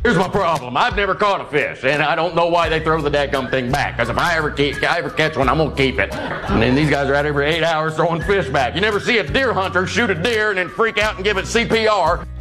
Here's my problem. I've never caught a fish, and I don't know why they throw the dadgum thing back. Because if I ever catch one, I'm going to keep it. And then these guys are out every 8 hours throwing fish back. You never see a deer hunter shoot a deer and then freak out and give it CPR.